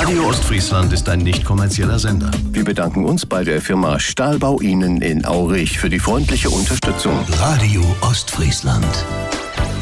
Radio Ostfriesland ist ein nicht kommerzieller Sender. Wir bedanken uns bei der Firma Stahlbau Ihnen in Aurich für die freundliche Unterstützung. Radio Ostfriesland.